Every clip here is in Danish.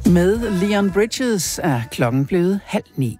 Med Leon Bridges er klokken blevet 8:30.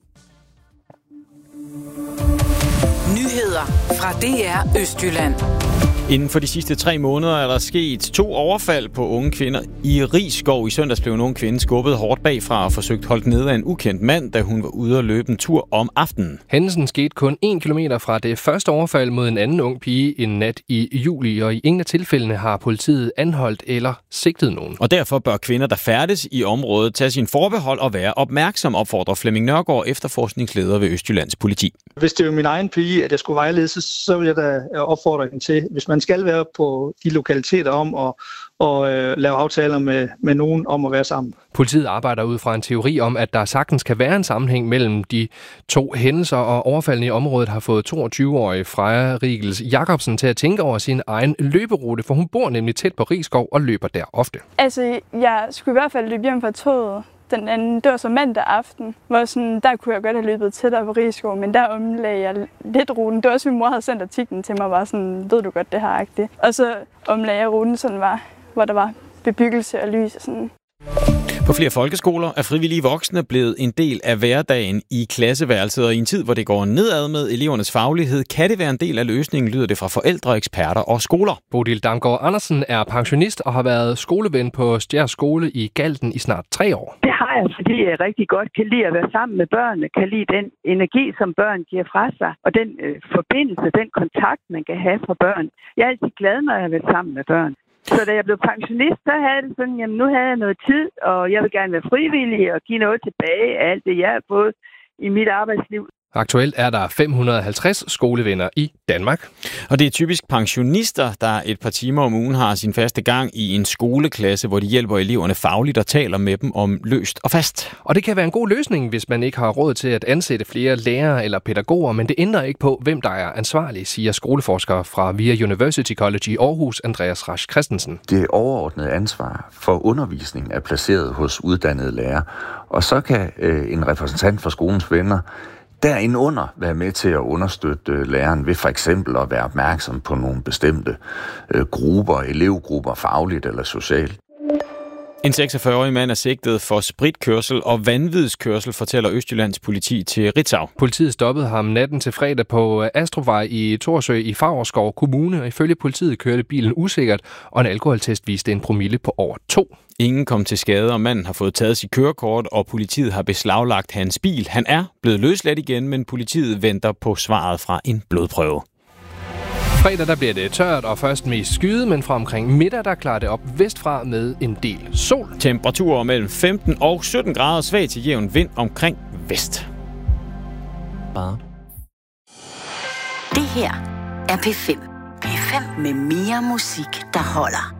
Nyheder fra DR Østjylland. Inden for de sidste 3 måneder er der sket 2 overfald på unge kvinder i Risskov. I søndags blev en ung kvinde skubbet hårdt bagfra og forsøgt holdt nede af en ukendt mand, da hun var ude at løbe en tur om aftenen. Hændelsen skete kun 1 kilometer fra det første overfald mod en anden ung pige en nat i juli, og i ingen af tilfældene har politiet anholdt eller sigtet nogen. Og derfor bør kvinder, der færdes i området, tage sin forbehold og være opmærksom, opfordrer Flemming Nørgaard, efterforskningsleder ved Østjyllands politi. Hvis det er min egen pige, at jeg skulle vejledes, så vil jeg da opfordre hende til, hvis man skal være på de lokaliteter om og lave aftaler med nogen om at være sammen. Politiet arbejder ud fra en teori om, at der sagtens kan være en sammenhæng mellem de 2 hændelser, og overfaldene i området har fået 22-årige Freja Riegels Jacobsen til at tænke over sin egen løberute, for hun bor nemlig tæt på Risskov og løber der ofte. Altså, jeg skulle i hvert fald løbe hjem fra toget. Den anden, det var så mandag aften, hvor sådan, der kunne jeg godt have løbet tættere på Risskov, men der omlagde jeg lidt ruten. Det var også, min mor havde sendt artiklen til mig, var sådan, ved du godt det her, agtigt. Og så omlagde jeg ruten sådan hvor der var bebyggelse og lys og sådan. På flere folkeskoler er frivillige voksne blevet en del af hverdagen i klasseværelset, og i en tid, hvor det går nedad med elevernes faglighed, kan det være en del af løsningen, lyder det fra forældre, eksperter og skoler. Bodil Damgaard Andersen er pensionist og har været skoleven på Stjærs skole i Galten i snart 3 år. Det har jeg, fordi jeg rigtig godt kan lide at være sammen med børnene, kan lide den energi, som børn giver fra sig, og den forbindelse, den kontakt, man kan have fra børn. Jeg er altid glad, når jeg er sammen med børn. Så da jeg blev pensionist, så havde det sådan, jamen nu havde jeg noget tid, og jeg vil gerne være frivillig og give noget tilbage af alt det, jeg har fået i mit arbejdsliv. Aktuelt er der 550 skolevenner i Danmark. Og det er typisk pensionister, der et par timer om ugen har sin faste gang i en skoleklasse, hvor de hjælper eleverne fagligt og taler med dem om løst og fast. Og det kan være en god løsning, hvis man ikke har råd til at ansætte flere lærere eller pædagoger, men det ændrer ikke på, hvem der er ansvarlig, siger skoleforsker fra VIA University College i Aarhus, Andreas Rasch Christensen. Det overordnede ansvar for undervisning er placeret hos uddannede lærere, og så kan en repræsentant for skolens venner derinde være med til at understøtte læreren ved for eksempel at være opmærksom på nogle bestemte grupper, elevgrupper, fagligt eller socialt. En 46-årig mand er sigtet for spritkørsel og vanvidskørsel, fortæller Østjyllands politi til Ritzau. Politiet stoppede ham natten til fredag på Astrupvej i Thorsø i Favrskov Kommune, og ifølge politiet kørte bilen usikkert, og en alkoholtest viste en promille på over 2. Ingen kom til skade, og manden har fået taget sit kørekort, og politiet har beslaglagt hans bil. Han er blevet løsladt igen, men politiet venter på svaret fra en blodprøve. Fredag der bliver det tørt og først mest skyet, men fra omkring middag der klarer det op vestfra med en del sol. Temperaturer mellem 15 og 17 grader, svag til jævn vind omkring vest. Det her er P5. P5 med mere musik, der holder.